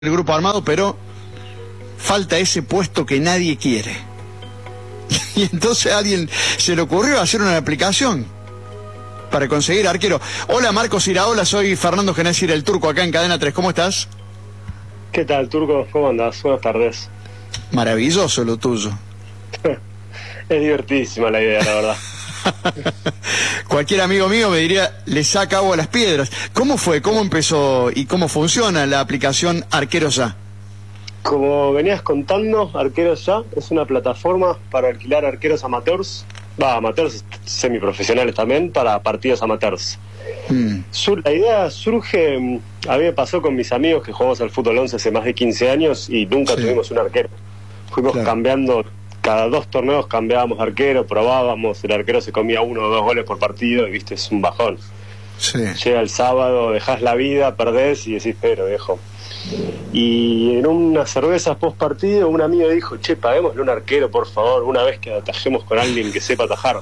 el grupo armado, pero falta ese puesto que nadie quiere. Y entonces a alguien se le ocurrió hacer una aplicación para conseguir arquero. Hola Marcos Iraola, soy Fernando Genésir, el Turco, acá en Cadena 3. ¿Cómo estás? ¿Qué tal, Turco? ¿Cómo andás? Buenas tardes. Maravilloso lo tuyo. Es divertidísima la idea, la verdad. Cualquier amigo mío me diría, le saca agua a las piedras. ¿Cómo fue? ¿Cómo empezó? ¿Y cómo funciona la aplicación Arqueros Ya? Como venías contando, Arqueros Ya es una plataforma para alquilar arqueros amateurs, amateurs semiprofesionales también, para partidos amateurs. La idea surge, a mí me pasó con mis amigos que jugamos al fútbol 11 hace más de 15 años y nunca tuvimos un arquero. Fuimos cambiando, cada 2 torneos cambiábamos arquero, probábamos, el arquero se comía 1 o 2 goles por partido y viste, es un bajón. Llega el sábado, dejás la vida, perdés y decís, pero viejo. Y en unas cervezas post partido un amigo dijo, che, paguémosle un arquero por favor, una vez que atajemos con alguien que sepa atajar.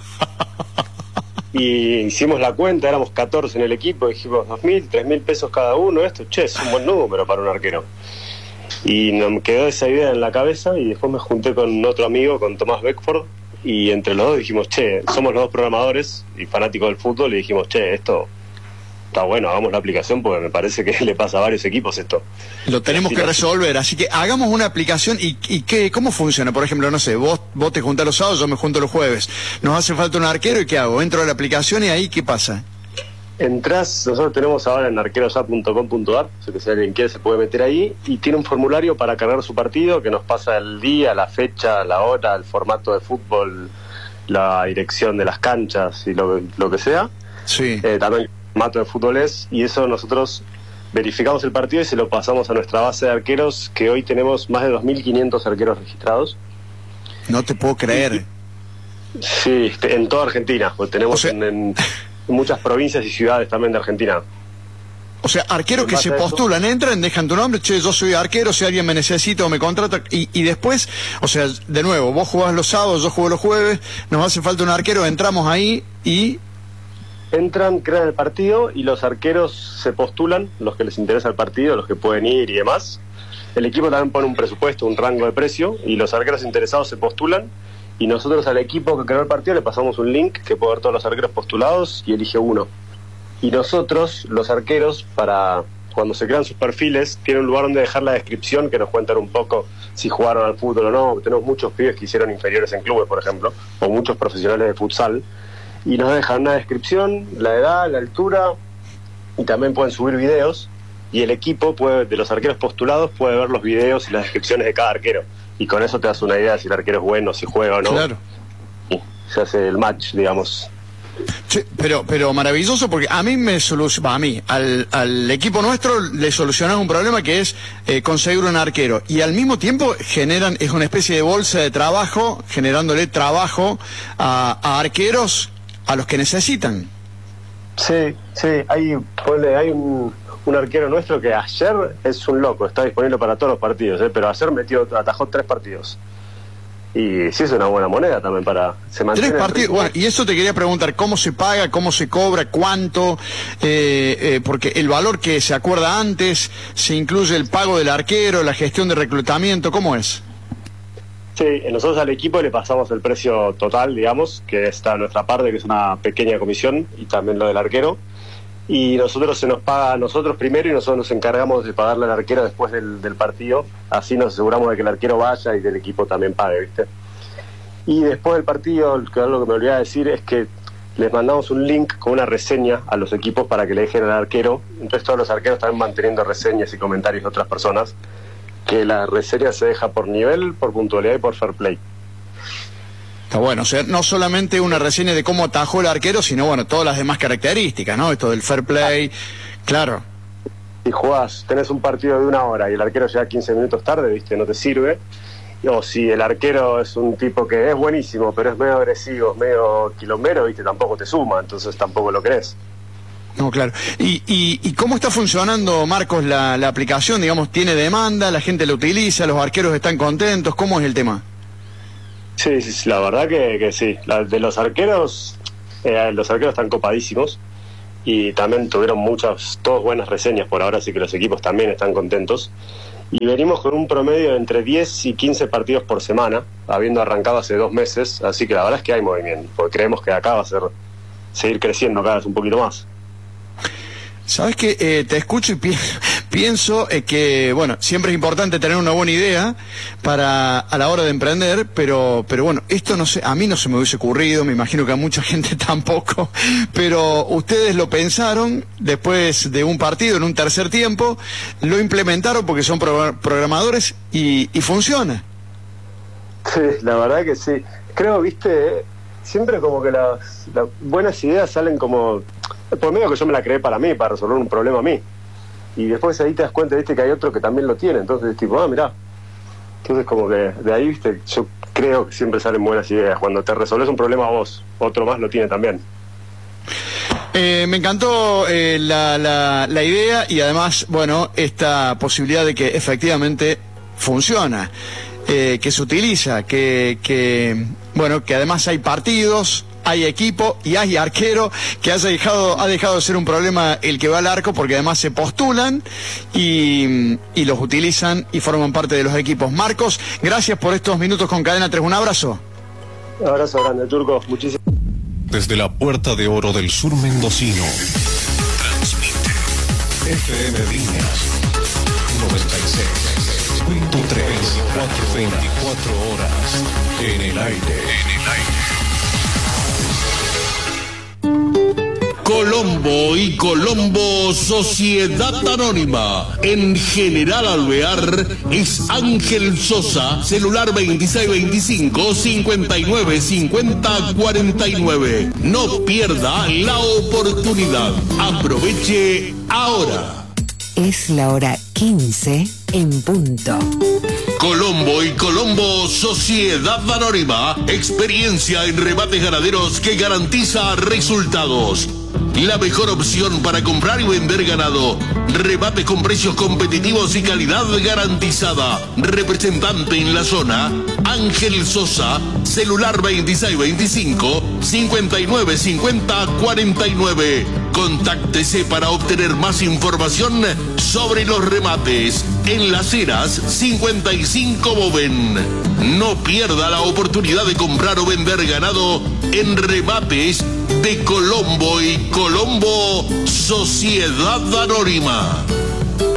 Y hicimos la cuenta, éramos 14 en el equipo, dijimos 2.000, 3.000 pesos cada uno, esto, che, es un buen número para un arquero. Y nos quedó esa idea en la cabeza y después me junté con otro amigo, con Tomás Beckford, y entre los dos dijimos, che, somos los dos programadores y fanáticos del fútbol, y dijimos, che, esto está bueno, hagamos la aplicación porque me parece que le pasa a varios equipos esto. Lo tenemos que resolver, así que hagamos una aplicación y ¿cómo funciona? Por ejemplo, no sé, vos te juntás los sábados, yo me junto los jueves. Nos hace falta un arquero y ¿qué hago? Entro a la aplicación y ahí ¿qué pasa? Entrás, nosotros tenemos ahora en arqueroya.com.ar, o sea que si alguien quiere se puede meter ahí, y tiene un formulario para cargar su partido que nos pasa el día, la fecha, la hora, el formato de fútbol, la dirección de las canchas y lo que sea. Sí. También formato de fútbol es, y eso nosotros verificamos el partido y se lo pasamos a nuestra base de arqueros, que hoy tenemos más de 2.500 arqueros registrados. No te puedo creer. Sí, en toda Argentina, pues tenemos en muchas provincias y ciudades también de Argentina. O sea, arqueros que se postulan, entran, dejan tu nombre, che, yo soy arquero, si alguien me necesita o me contrata, y después, o sea, de nuevo, vos jugás los sábados, yo juego los jueves, nos hace falta un arquero, entramos ahí y... Entran, crean el partido y los arqueros se postulan, los que les interesa el partido, los que pueden ir y demás. El equipo también pone un presupuesto, un rango de precio, y los arqueros interesados se postulan, y nosotros al equipo que creó el partido le pasamos un link que puede ver todos los arqueros postulados y elige uno. Y nosotros, los arqueros, para cuando se crean sus perfiles, tienen un lugar donde dejar la descripción que nos cuentan un poco si jugaron al fútbol o no. Tenemos muchos pibes que hicieron inferiores en clubes, por ejemplo, o muchos profesionales de futsal, y nos dejan una descripción, la edad, la altura, y también pueden subir videos, y el equipo de los arqueros postulados puede ver los videos y las descripciones de cada arquero, y con eso te das una idea de si el arquero es bueno, si juega o no. Claro. Y se hace el match, digamos. Sí, pero maravilloso, porque a mí al equipo nuestro le solucionan un problema que es conseguir un arquero, y al mismo tiempo es una especie de bolsa de trabajo, generándole trabajo a arqueros a los que necesitan. Sí, hay un arquero nuestro que ayer es un loco, está disponible para todos los partidos, pero ayer atajó 3 partidos. Y sí, es una buena moneda también para... Se 3 partidos, bueno, y eso te quería preguntar, ¿cómo se paga, cómo se cobra, cuánto? Porque el valor que se acuerda antes, se incluye el pago del arquero, la gestión de reclutamiento, ¿cómo es? Sí, nosotros al equipo le pasamos el precio total, digamos, que está a nuestra parte, que es una pequeña comisión, y también lo del arquero. Y se nos paga a nosotros primero y nosotros nos encargamos de pagarle al arquero después del partido. Así nos aseguramos de que el arquero vaya y del equipo también pague, ¿viste? Y después del partido, algo que me olvidaba decir es que les mandamos un link con una reseña a los equipos para que le dejen al arquero. Entonces todos los arqueros están manteniendo reseñas y comentarios de otras personas, que la reseña se deja por nivel, por puntualidad y por fair play. Está bueno, o sea, no solamente una reseña de cómo atajó el arquero, sino, bueno, todas las demás características, ¿no? Esto del fair play, claro. Si tenés un partido de 1 hora y el arquero llega 15 minutos tarde, ¿viste? No te sirve. O si el arquero es un tipo que es buenísimo, pero es medio agresivo, medio quilombero, ¿viste? Tampoco te suma, entonces tampoco lo querés. No, claro. ¿Y cómo está funcionando, Marcos, la aplicación? Digamos, ¿tiene demanda? ¿La gente la utiliza? ¿Los arqueros están contentos? ¿Cómo es el tema? Sí, la verdad que sí. De los arqueros están copadísimos y también tuvieron todas buenas reseñas por ahora, así que los equipos también están contentos. Y venimos con un promedio de entre 10 y 15 partidos por semana, habiendo arrancado hace 2 meses, así que la verdad es que hay movimiento, porque creemos que acá va a seguir creciendo cada vez un poquito más. Sabes que te escucho y pienso que, bueno, siempre es importante tener una buena idea a la hora de emprender, pero bueno, esto no sé, a mí no se me hubiese ocurrido, me imagino que a mucha gente tampoco, pero ustedes lo pensaron después de un partido, en un tercer tiempo, lo implementaron porque son programadores y funciona. Sí, la verdad que sí. Creo, viste, siempre como que las buenas ideas salen como... Por medio que yo me la creé para mí, para resolver un problema a mí. Y después ahí te das cuenta, viste, que hay otro que también lo tiene. Entonces, tipo, mirá. Entonces, como que de ahí, viste, yo creo que siempre salen buenas ideas. Cuando te resolves un problema a vos, otro más lo tiene también. Me encantó la idea y además, bueno, esta posibilidad de que efectivamente funciona, que se utiliza, bueno, que además hay partidos, hay equipo y hay arquero, que ha dejado de ser un problema el que va al arco, porque además se postulan y los utilizan y forman parte de los equipos. Marcos, gracias por estos minutos con Cadena 3. Un abrazo. Un abrazo grande, Turco. Muchísimas gracias. Desde la Puerta de Oro del sur mendocino, transmite FM Viñas 96.3, 24 horas en el aire. Colombo y Colombo Sociedad Anónima. En General Alvear es Ángel Sosa, celular 2625-595049. No pierda la oportunidad. Aproveche ahora. Es la hora 15 en punto. Colombo y Colombo Sociedad Anónima. Experiencia en rebates ganaderos que garantiza resultados. La mejor opción para comprar y vender ganado. Rebate con precios competitivos y calidad garantizada. Representante en la zona, Ángel Sosa, celular 2625-595049. Contáctese para obtener más información sobre los remates. En Las Heras, 55 Boven. No pierda la oportunidad de comprar o vender ganado en remates de Colombo y Colombo Sociedad Anónima.